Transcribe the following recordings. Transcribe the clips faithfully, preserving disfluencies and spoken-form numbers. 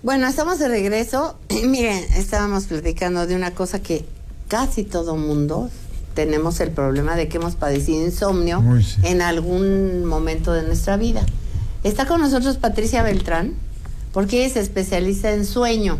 Bueno, estamos de regreso. Miren, estábamos platicando de una cosa que casi todo mundo tenemos el problema de que hemos padecido insomnio Uy, sí. en algún momento de nuestra vida. Está con nosotros Patricia Beltrán, porque ella es especialista en sueño.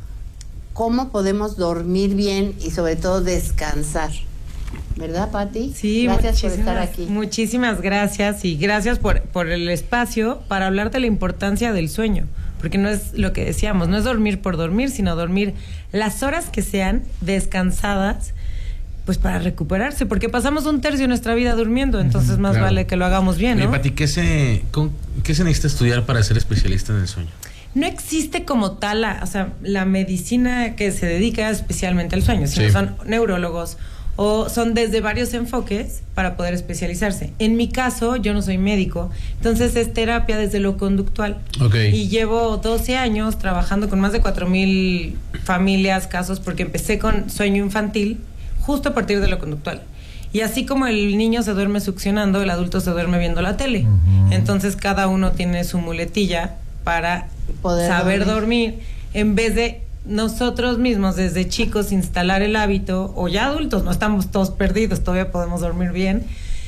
¿Cómo podemos dormir bien y sobre todo descansar? ¿Verdad, Pati? Sí, gracias por estar aquí. Muchísimas gracias y gracias por, por el espacio para hablar de la importancia del sueño, porque no es lo que decíamos, no es dormir por dormir, sino dormir las horas que sean descansadas, pues para recuperarse, porque pasamos un tercio de nuestra vida durmiendo, entonces más claro. vale que lo hagamos bien, ¿no? Oye, Pati, ¿qué se, ¿qué se necesita estudiar para ser especialista en el sueño? No existe como tal, la, o sea, la medicina que se dedica especialmente al sueño, sino sí. son neurólogos o son desde varios enfoques para poder especializarse. En mi caso, yo no soy médico, entonces es terapia desde lo conductual. Okay. Y llevo doce años trabajando con más de cuatro mil familias, casos, porque empecé con sueño infantil justo a partir de lo conductual. Y así como el niño se duerme succionando, el adulto se duerme viendo la tele. Uh-huh. Entonces cada uno tiene su muletilla para poder saber dormir. dormir, en vez de nosotros mismos desde chicos instalar el hábito, o ya adultos, no estamos todos perdidos, todavía podemos dormir bien,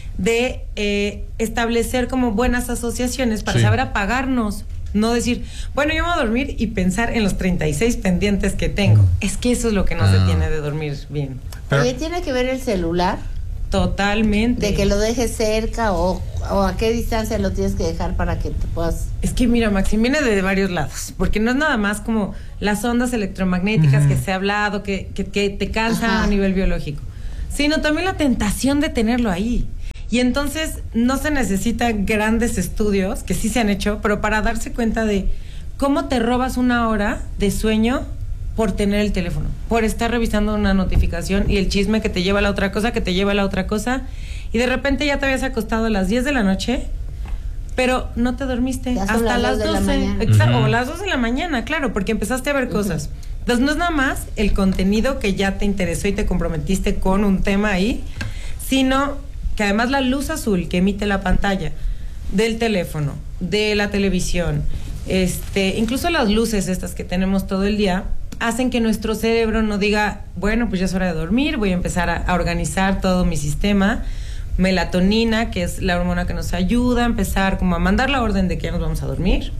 de eh, establecer como buenas asociaciones para sí. saber apagarnos, no decir, bueno, yo me voy a dormir y pensar en los treinta y seis pendientes que tengo. Es que eso es lo que nos ah. detiene de dormir bien. Pero, oye, ¿tiene que ver el celular? Totalmente. De que lo dejes cerca o, o a qué distancia lo tienes que dejar para que te puedas... Es que mira, Maxi, viene de varios lados, porque no es nada más como las ondas electromagnéticas uh-huh. que se ha hablado, que, que, que te cansan Ajá. a nivel biológico, sino también la tentación de tenerlo ahí. Y entonces no se necesitan grandes estudios, que sí se han hecho, pero para darse cuenta de cómo te robas una hora de sueño por tener el teléfono, por estar revisando una notificación y el chisme que te lleva a la otra cosa, que te lleva a la otra cosa, y de repente ya te habías acostado a las diez de la noche, pero no te dormiste hasta las doce, exacto, uh-huh. o las dos de la mañana, claro, porque empezaste a ver uh-huh. cosas. Entonces no es nada más el contenido que ya te interesó y te comprometiste con un tema ahí, sino que además la luz azul que emite la pantalla del teléfono, de la televisión, este, incluso las luces estas que tenemos todo el día, hacen que nuestro cerebro no diga, bueno, pues ya es hora de dormir, voy a empezar a, a organizar todo mi sistema. Melatonina, que es la hormona que nos ayuda a empezar como a mandar la orden de que ya nos vamos a dormir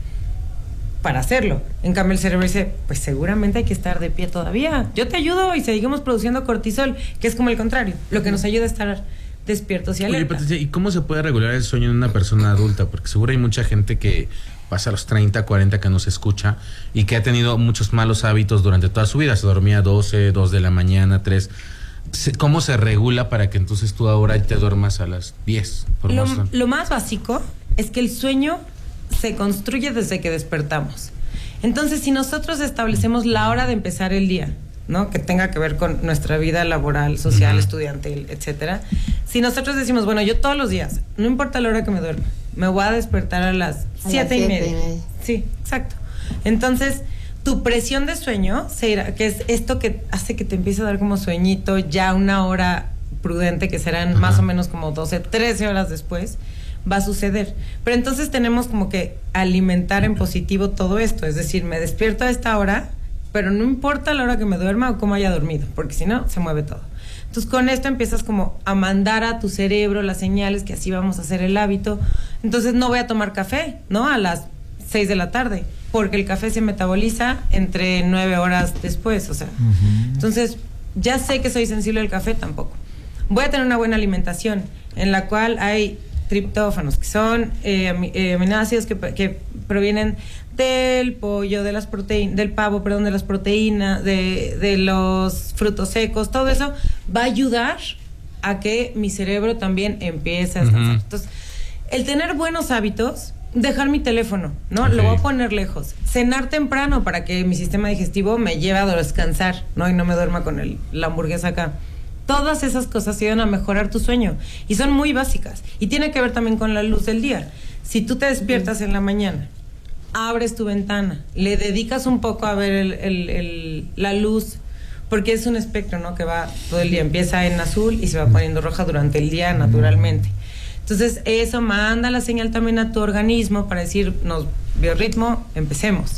para hacerlo. En cambio el cerebro dice, pues seguramente hay que estar de pie todavía, yo te ayudo y seguimos produciendo cortisol, que es como el contrario, lo que nos ayuda a estar despiertos y alerta. Oye, Patricia, ¿y cómo se puede regular el sueño en una persona adulta? Porque seguro hay mucha gente que pasa a los treinta, cuarenta que nos escucha y que ha tenido muchos malos hábitos durante toda su vida. Se dormía doce, dos de la mañana, tres. ¿Cómo se regula para que entonces tú ahora te duermas a las diez? Lo, lo más básico es que el sueño se construye desde que despertamos. Entonces, si nosotros establecemos la hora de empezar el día, ¿no? Que tenga que ver con nuestra vida laboral, social, uh-huh. estudiantil, etcétera. Si nosotros decimos, bueno, yo todos los días, no importa la hora que me duerma, me voy a despertar a las a siete, las y, media. y media. Sí, exacto. Entonces, tu presión de sueño se irá, que es esto que hace que te empiece a dar como sueñito ya una hora prudente, que serán uh-huh. más o menos como doce, trece horas después, va a suceder. Pero entonces tenemos como que alimentar en positivo todo esto, es decir, me despierto a esta hora, pero no importa la hora que me duerma o cómo haya dormido, porque si no, se mueve todo. Entonces, con esto empiezas como a mandar a tu cerebro las señales que así vamos a hacer el hábito. Entonces, no voy a tomar café, ¿no? A las seis de la tarde, porque el café se metaboliza entre nueve horas después, o sea. Uh-huh. Entonces, ya sé que soy sensible al café, tampoco. Voy a tener una buena alimentación, en la cual hay triptófanos, que son eh, eh, aminoácidos que, que provienen del pollo, de las proteínas, del pavo, perdón, de las proteínas, de, de los frutos secos, todo eso va a ayudar a que mi cerebro también empiece a descansar. Uh-huh. Entonces, el tener buenos hábitos, dejar mi teléfono, ¿no? Okay. Lo voy a poner lejos. Cenar temprano para que mi sistema digestivo me lleve a descansar, ¿no? Y no me duerma con el, la hamburguesa acá. Todas esas cosas ayudan a mejorar tu sueño y son muy básicas. Y tiene que ver también con la luz del día. Si tú te despiertas en la mañana, abres tu ventana, le dedicas un poco a ver el, el, el, la luz, porque es un espectro, ¿no? Que va todo el día, empieza en azul y se va poniendo roja durante el día naturalmente. Entonces eso manda la señal también a tu organismo para decir, nos biorritmo, empecemos.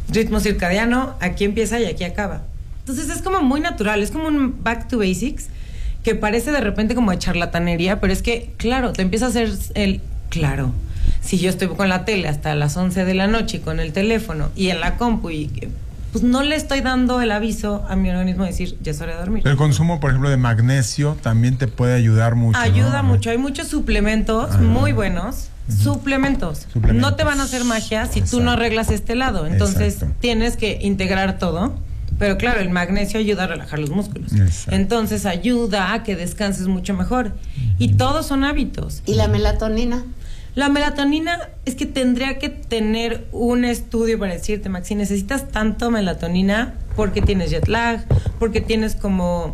ritmo circadiano, aquí empieza y aquí acaba. Entonces es como muy natural, es como un back to basics que parece de repente como de charlatanería, pero es que, claro, te empieza a hacer el, claro, si yo estoy con la tele hasta las once de la noche y con el teléfono y en la compu y pues no le estoy dando el aviso a mi organismo de decir, ya es hora de dormir. El consumo, por ejemplo, de magnesio también te puede ayudar mucho. Ayuda ¿no? mucho, hay muchos suplementos Ajá. muy buenos. Uh-huh. Suplementos. Suplementos. No te van a hacer magia si Exacto. tú no arreglas este lado. Entonces Exacto. tienes que integrar todo. Pero claro, el magnesio ayuda a relajar los músculos. Exacto. Entonces ayuda a que descanses mucho mejor. Uh-huh. Y todos son hábitos. ¿Y la melatonina? La melatonina es que tendría que tener un estudio para decirte, Maxi, necesitas tanto melatonina porque tienes jet lag, porque tienes como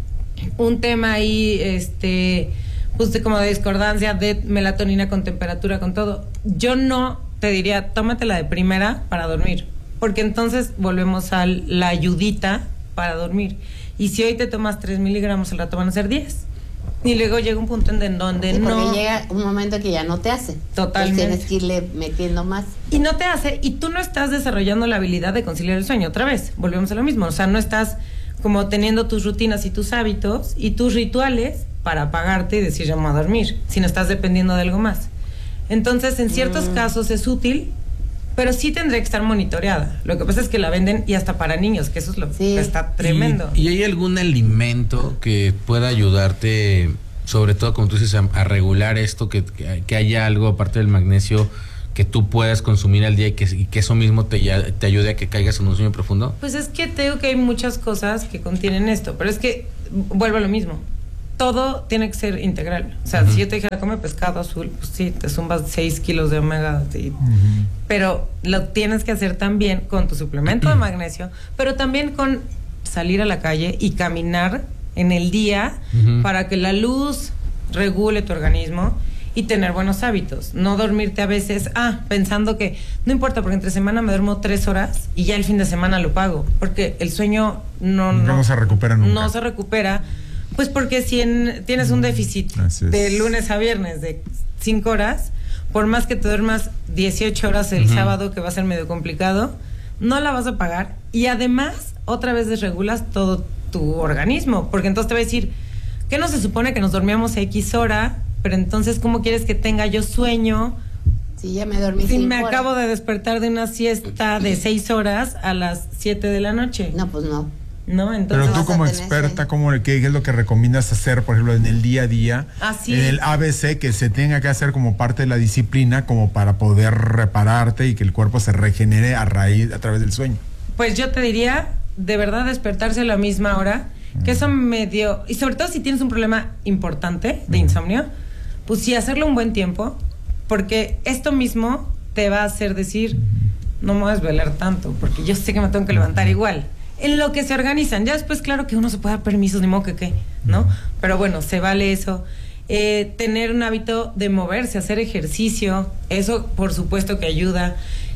un tema ahí, este, pues de como de discordancia de melatonina con temperatura, con todo. Yo no te diría, tómatela de primera para dormir, porque entonces volvemos a la ayudita para dormir. Y si hoy te tomas tres miligramos, al rato van a ser diez. Y luego llega un punto en donde sí, no... porque llega un momento que ya no te hace. Totalmente. Entonces tienes que irle metiendo más. Y no te hace, y tú no estás desarrollando la habilidad de conciliar el sueño. Otra vez, volvemos a lo mismo. O sea, no estás como teniendo tus rutinas y tus hábitos y tus rituales para apagarte y decir, ya me voy a dormir, sino estás dependiendo de algo más. Entonces, en ciertos mm. casos es útil, pero sí tendría que estar monitoreada. Lo que pasa es que la venden y hasta para niños, que eso es lo sí. que está tremendo. ¿Y, ¿Y hay algún alimento que pueda ayudarte, sobre todo como tú dices, a, a regular esto, que, que, que haya algo aparte del magnesio que tú puedas consumir al día y que, y que eso mismo te, te ayude a que caigas en un sueño profundo? Pues es que te digo que hay muchas cosas que contienen esto, pero es que vuelvo a lo mismo. Todo tiene que ser integral. O sea, uh-huh. si yo te dijera, come pescado azul, pues sí, te zumbas seis kilos de omega. Sí. Uh-huh. Pero lo tienes que hacer también con tu suplemento uh-huh. de magnesio, pero también con salir a la calle y caminar en el día uh-huh. para que la luz regule tu organismo y tener buenos hábitos. No dormirte a veces, ah, pensando que no importa, porque entre semana me duermo tres horas y ya el fin de semana lo pago. Porque el sueño no, no, no se recupera nunca. No se recupera. Pues porque si en, tienes un déficit de lunes a viernes de cinco horas, por más que te duermas dieciocho horas el uh-huh. sábado, que va a ser medio complicado, no la vas a pagar. Y además, otra vez desregulas todo tu organismo, porque entonces te va a decir, ¿qué no se supone que nos dormíamos X hora? Pero entonces, ¿cómo quieres que tenga yo sueño? Si ya me dormí Si cinco me horas. acabo de despertar de una siesta de seis horas a las siete de la noche. No, pues no. No, entonces pero tú como experta, ¿cómo, qué es lo que recomiendas hacer, por ejemplo, en el día a día? Así en el A B C, que se tenga que hacer como parte de la disciplina, como para poder repararte y que el cuerpo se regenere a raíz, a través del sueño. Pues yo te diría, de verdad, despertarse a la misma hora, uh-huh. que eso medio, y sobre todo si tienes un problema importante de uh-huh. insomnio, pues sí, hacerlo un buen tiempo, porque esto mismo te va a hacer decir, uh-huh. no me voy a desvelar tanto, porque yo sé que me tengo que levantar uh-huh. igual. En lo que se organizan. Ya después, claro que uno se puede dar permisos, ni modo que qué, ¿no? Pero bueno, se vale eso. Eh, tener un hábito de moverse, hacer ejercicio, eso por supuesto que ayuda.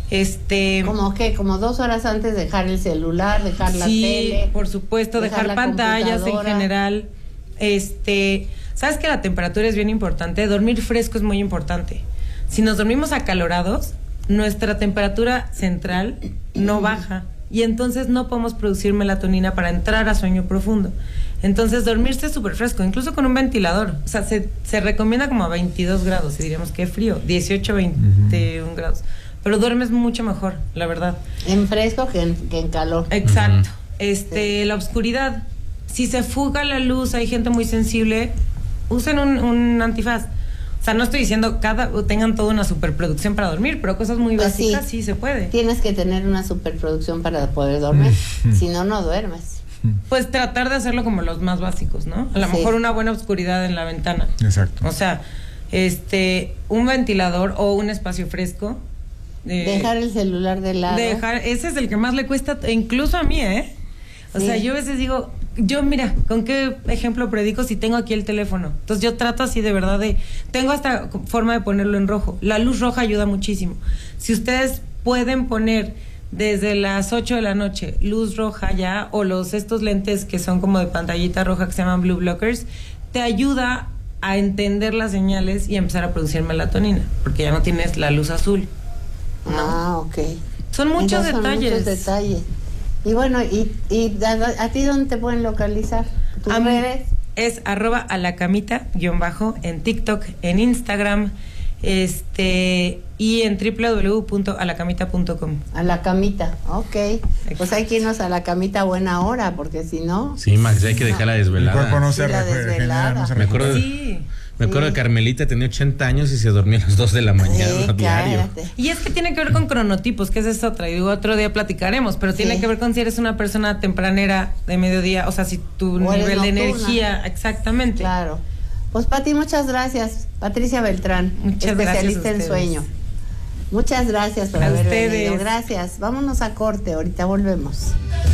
Este, ¿Como qué? Como dos horas antes dejar el celular, dejar sí, la tele. Por supuesto, dejar, dejar pantallas en general. Este, ¿sabes que la temperatura es bien importante? Dormir fresco es muy importante. Si nos dormimos acalorados, nuestra temperatura central no baja. Y entonces no podemos producir melatonina para entrar a sueño profundo. Entonces dormirse súper fresco, incluso con un ventilador. O sea, se, se recomienda como a veintidós grados, y diríamos que frío, dieciocho, veintiuno uh-huh. grados. Pero duermes mucho mejor, la verdad. En fresco que en, que en calor. Exacto. Uh-huh. Este, sí. La oscuridad. Si se fuga la luz, hay gente muy sensible, usen un, un antifaz. O sea, no estoy diciendo cada tengan toda una superproducción para dormir, pero cosas muy pues básicas sí, sí se puede. Tienes que tener una superproducción para poder dormir, si no, no duermes. Pues tratar de hacerlo como los más básicos, ¿no? A lo sí. mejor una buena oscuridad en la ventana. Exacto. O sea, este, un ventilador o un espacio fresco. Eh, dejar el celular de lado. Dejar, ese es el que más le cuesta, incluso a mí, ¿eh? O sí. sea, yo a veces digo, yo mira, ¿con qué ejemplo predico si tengo aquí el teléfono? Entonces yo trato así de verdad de, tengo hasta forma de ponerlo en rojo. La luz roja ayuda muchísimo. Si ustedes pueden poner desde las ocho de la noche luz roja ya, o los estos lentes que son como de pantallita roja que se llaman blue blockers, te ayuda a entender las señales y empezar a producir melatonina, porque ya no tienes la luz azul, ¿no? Ah, ok. Son muchos Entonces, detalles. Son muchos detalles. Y bueno, ¿y, y a, a ti dónde te pueden localizar? ¿Tus redes? Es arroba a la camita, guión bajo, en TikTok, en Instagram, este y en doble u doble u doble u punto a la camita punto com. A la camita, ok. Pues hay que irnos a la camita a buena hora, porque si no... Sí, Max, hay que dejar la desvelada. El cuerpo no se Sí, la regenera, desvelada. no se Me acuerdo, Sí. me acuerdo Sí. de Carmelita, tenía ochenta años y se dormía a las dos de la mañana Sí, diario. cállate. Y es que tiene que ver con cronotipos, que esa es otra, y digo, otro día platicaremos, pero tiene Sí. que ver con si eres una persona tempranera de mediodía, o sea, si tu O eres nivel de nocturna. energía, exactamente. Claro. Pues Pati, muchas gracias. Patricia Beltrán, Muchas especialista gracias a en ustedes. sueño. Muchas gracias por A haber ustedes. venido. Gracias. Vámonos a corte, ahorita volvemos.